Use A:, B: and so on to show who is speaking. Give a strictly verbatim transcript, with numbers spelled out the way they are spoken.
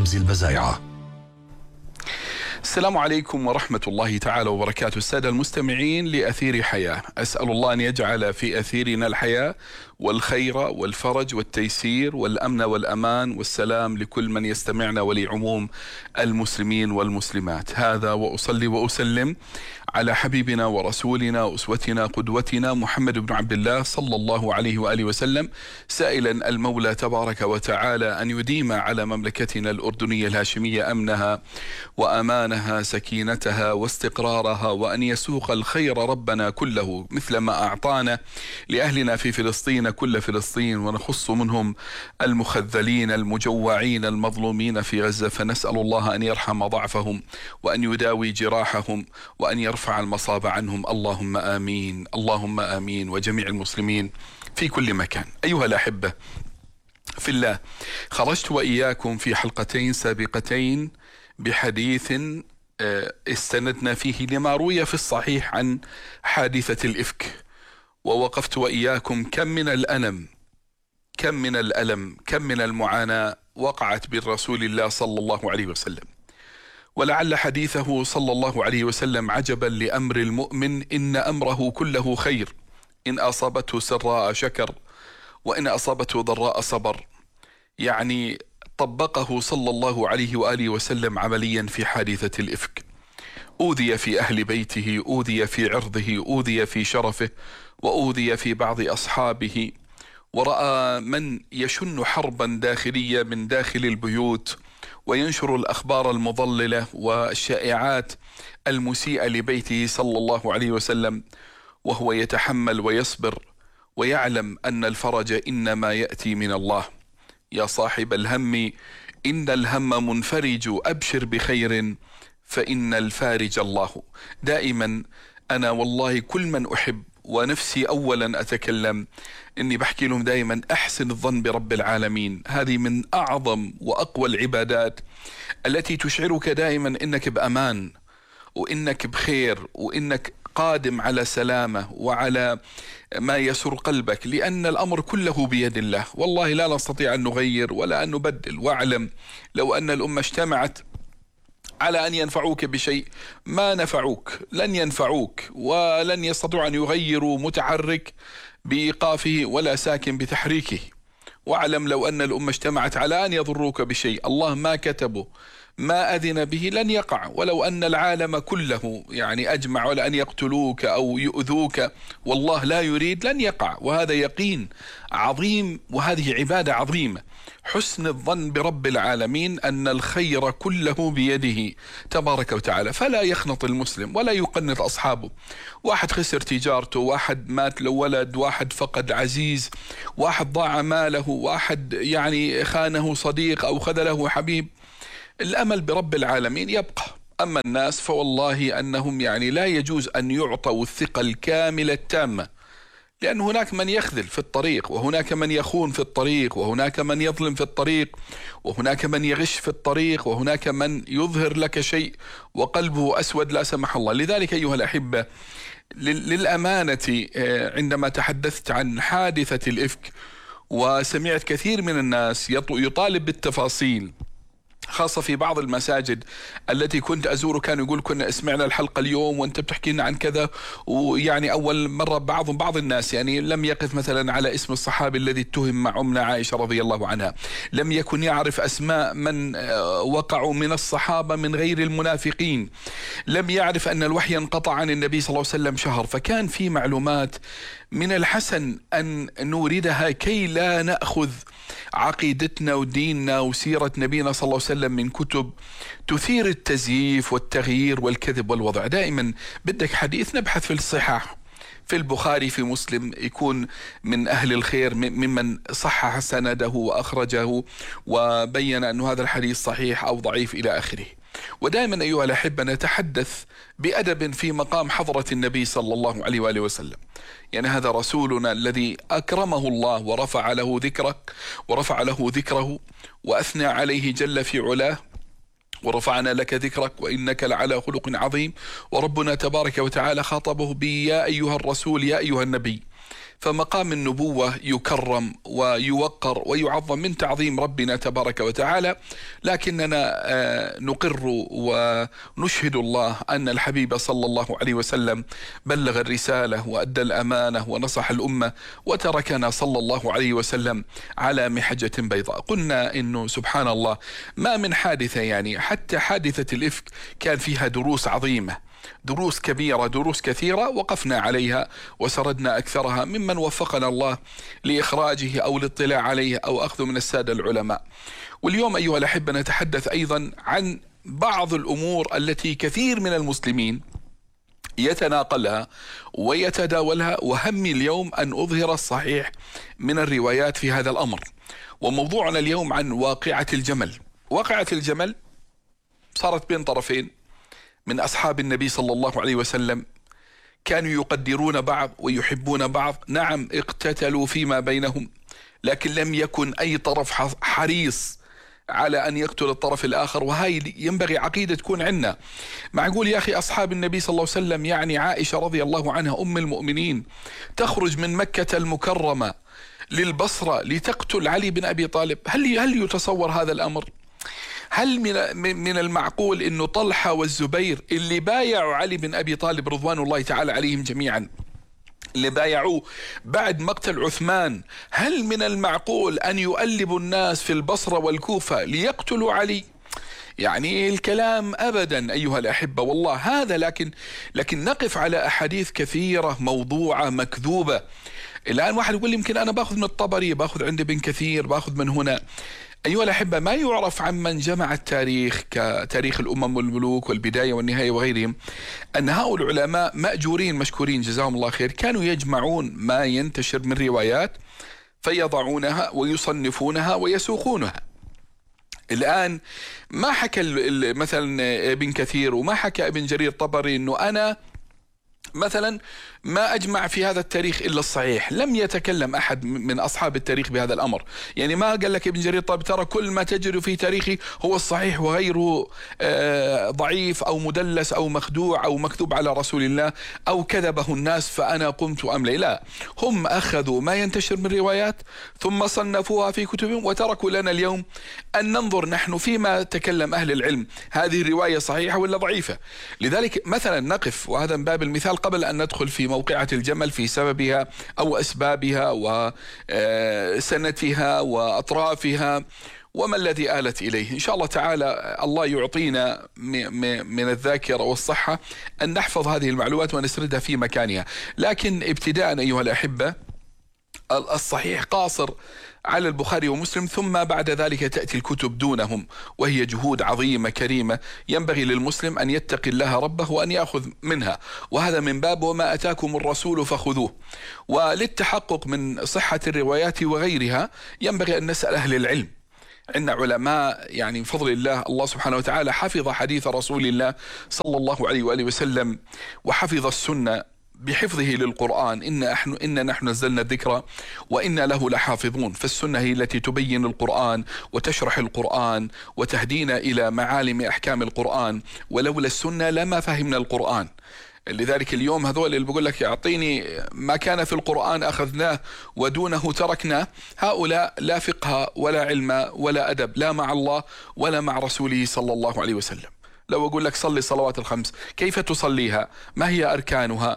A: رمز البزايعة.
B: السلام عليكم ورحمة الله تعالى وبركاته. السادة المستمعين لأثير حياة، أسأل الله أن يجعل في أثيرنا الحياة والخير والفرج والتيسير والأمن والأمان والسلام لكل من يستمعنا ولعموم المسلمين والمسلمات. هذا وأصلي وأسلم على حبيبنا ورسولنا وأسوتنا قدوتنا محمد بن عبد الله صلى الله عليه وآله وسلم، سائلا المولى تبارك وتعالى أن يديم على مملكتنا الأردنية الهاشمية أمنها وأمانها، سكينتها واستقرارها، وأن يسوق الخير ربنا كله مثل ما أعطانا لأهلنا في فلسطين كل فلسطين، ونخص منهم المخذلين المجوعين المظلومين في غزة، فنسأل الله أن يرحم ضعفهم وأن يداوي جراحهم وأن يرفع المصاب عنهم. اللهم آمين، اللهم آمين، وجميع المسلمين في كل مكان. أيها الأحبة في الله، خرجت وإياكم في حلقتين سابقتين بحديث استندنا فيه لما روي في الصحيح عن حادثة الإفك، ووقفت وإياكم كم من الألم كم من الألم كم من المعاناة وقعت بالرسول الله صلى الله عليه وسلم. ولعل حديثه صلى الله عليه وسلم عجبا لأمر المؤمن، إن أمره كله خير، إن أصابته سراء شكر وإن أصابته ضراء صبر. يعني طبقه صلى الله عليه وآله وسلم عمليا في حادثة الإفك. أوذي في أهل بيته، أوذي في عرضه، أوذي في شرفه، وأوذي في بعض أصحابه، ورأى من يشن حربا داخلية من داخل البيوت وينشر الأخبار المضللة والشائعات المسيئة لبيته صلى الله عليه وسلم، وهو يتحمل ويصبر ويعلم أن الفرج إنما يأتي من الله. يا صاحب الهم إن الهم منفرج، أبشر بخير فإن الفارج الله. دائما أنا والله كل من أحب ونفسي أولا أتكلم إني بحكي لهم دائما أحسن الظن برب العالمين. هذه من أعظم وأقوى العبادات التي تشعرك دائما إنك بأمان وإنك بخير وإنك قادم على سلامة وعلى ما يسر قلبك، لأن الأمر كله بيد الله. والله لا نستطيع أن نغير ولا أن نبدل. واعلم لو أن الأمة اجتمعت على أن ينفعوك بشيء ما نفعوك، لن ينفعوك ولن يستطيعوا أن يغيروا متحرك بإيقافه ولا ساكن بتحريكه. واعلم لو أن الأمة اجتمعت على أن يضروك بشيء الله ما كتبه ما أذن به لن يقع. ولو أن العالم كله يعني أجمع على أن يقتلوك أو يؤذوك والله لا يريد لن يقع. وهذا يقين عظيم وهذه عبادة عظيمة، حسن الظن برب العالمين أن الخير كله بيده تبارك وتعالى. فلا يخنط المسلم ولا يقنط أصحابه. واحد خسر تجارته، واحد مات له ولد، واحد فقد عزيز، واحد ضاع ماله، واحد يعني خانه صديق أو خذله حبيب، الأمل برب العالمين يبقى. أما الناس فوالله أنهم يعني لا يجوز أن يعطوا الثقة الكاملة التامة، لأن هناك من يخذل في الطريق، وهناك من يخون في الطريق، وهناك من يظلم في الطريق، وهناك من يغش في الطريق، وهناك من يظهر لك شيء وقلبه أسود لا سمح الله. لذلك أيها الأحبة للأمانة عندما تحدثت عن حادثة الإفك وسمعت كثير من الناس يطالب بالتفاصيل، خاصة في بعض المساجد التي كنت أزور كانوا يقول كنا سمعنا الحلقة اليوم وأنت بتحكي لنا عن كذا. ويعني أول مرة بعض بعض الناس يعني لم يقف مثلا على اسم الصحابي الذي اتهم مع أمنا عائشة رضي الله عنها، لم يكن يعرف أسماء من وقعوا من الصحابة من غير المنافقين، لم يعرف أن الوحي انقطع عن النبي صلى الله عليه وسلم شهر. فكان في معلومات من الحسن أن نوردها كي لا نأخذ عقيدتنا وديننا وسيرة نبينا صلى الله عليه وسلم من كتب تثير التزييف والتغيير والكذب والوضع. دائما بدك حديث نبحث في الصحاح، في البخاري في مسلم، يكون من أهل الخير ممن صحح سنده وأخرجه وبين أن هذا الحديث صحيح أو ضعيف إلى آخره. ودائما أيها الأحبة نتحدث بأدب في مقام حضرة النبي صلى الله عليه وآله وسلم. يعني هذا رسولنا الذي أكرمه الله ورفع له ذكره ورفع له ذكره وأثنى عليه جل في علاه، ورفعنا لك ذكرك وإنك لعلى خلق عظيم. وربنا تبارك وتعالى خاطبه بيا أيها الرسول يا أيها النبي. فمقام النبوة يكرم ويوقر ويعظم من تعظيم ربنا تبارك وتعالى، لكننا نقر ونشهد الله أن الحبيب صلى الله عليه وسلم بلغ الرسالة وأدى الأمانة ونصح الأمة وتركنا صلى الله عليه وسلم على محجة بيضاء. قلنا إنه سبحان الله ما من حادثة، يعني حتى حادثة الإفك كان فيها دروس عظيمة، دروس كبيرة، دروس كثيرة وقفنا عليها وسردنا أكثرها ممن وفقنا الله لإخراجه أو الاطلاع عليه أو أخذه من السادة العلماء. واليوم أيها الأحبة نتحدث أيضا عن بعض الأمور التي كثير من المسلمين يتناقلها ويتداولها، وهمي اليوم أن أظهر الصحيح من الروايات في هذا الأمر. وموضوعنا اليوم عن واقعة الجمل. واقعة الجمل صارت بين طرفين من أصحاب النبي صلى الله عليه وسلم، كانوا يقدرون بعض ويحبون بعض، نعم اقتتلوا فيما بينهم، لكن لم يكن أي طرف حريص على أن يقتل الطرف الآخر. وهي ينبغي عقيدة تكون عندنا. معقول يا أخي أصحاب النبي صلى الله عليه وسلم، يعني عائشة رضي الله عنها أم المؤمنين تخرج من مكة المكرمة للبصرة لتقتل علي بن أبي طالب؟ هل هل يتصور هذا الأمر؟ هل من من المعقول إنه طلحة والزبير اللي بايعوا علي بن أبي طالب رضوان الله تعالى عليهم جميعا، اللي بايعوه بعد مقتل عثمان، هل من المعقول أن يؤلبوا الناس في البصرة والكوفة ليقتلوا علي؟ يعني الكلام أبدا أيها الأحبة والله هذا. لكن لكن نقف على أحاديث كثيرة موضوعة مكذوبة. الآن واحد يقول لي يمكن أنا باخذ من الطبري، باخذ عند ابن كثير، باخذ من هنا. أيها الأحبة ما يعرف عن من جمع التاريخ كتاريخ الأمم والملوك والبداية والنهاية وغيرهم، أن هؤلاء العلماء مأجورين مشكورين جزاهم الله خير، كانوا يجمعون ما ينتشر من روايات فيضعونها ويصنفونها ويسوقونها. الآن ما حكى مثلا ابن كثير وما حكى ابن جرير الطبري أنه أنا مثلا ما أجمع في هذا التاريخ إلا الصحيح. لم يتكلم أحد من أصحاب التاريخ بهذا الأمر. يعني ما قال لك ابن جرير طب ترى كل ما تجد في تاريخي هو الصحيح وغيره ضعيف أو مدلس أو مخدوع أو مكذوب على رسول الله أو كذبه الناس فأنا قمت أملي. لا، هم أخذوا ما ينتشر من روايات ثم صنفوها في كتبهم وتركوا لنا اليوم أن ننظر نحن فيما تكلم أهل العلم، هذه الرواية صحيحة ولا ضعيفة. لذلك مثلا نقف، وهذا من باب المثال قبل أن ندخل في موقعة الجمل في سببها أو أسبابها وسنتها وأطرافها وما الذي آلت إليه. إن شاء الله تعالى الله يعطينا من الذاكرة والصحة أن نحفظ هذه المعلومات ونسردها في مكانها. لكن ابتداء أيها الأحبة الصحيح قاصر على البخاري ومسلم، ثم بعد ذلك تأتي الكتب دونهم، وهي جهود عظيمة كريمة ينبغي للمسلم أن يتقي الله ربه وأن يأخذ منها، وهذا من باب وما أتاكم الرسول فخذوه. وللتحقق من صحة الروايات وغيرها ينبغي أن نسأل أهل العلم. عندنا علماء يعني بفضل الله الله سبحانه وتعالى حفظ حديث رسول الله صلى الله عليه وآله وسلم وحفظ السنة بحفظه للقرآن. إن نحن إن نحن نزلنا الذكر وإنا له لحافظون. فالسنة هي التي تبين القرآن وتشرح القرآن وتهدينا إلى معالم أحكام القرآن، ولولا السنة لما فهمنا القرآن. لذلك اليوم هذول اللي بقول لك يعطيني ما كان في القرآن أخذناه ودونه تركناه، هؤلاء لا فقه ولا علم ولا أدب لا مع الله ولا مع رسوله صلى الله عليه وسلم. لو أقول لك صلي الصلوات الخمس، كيف تصليها؟ ما هي أركانها؟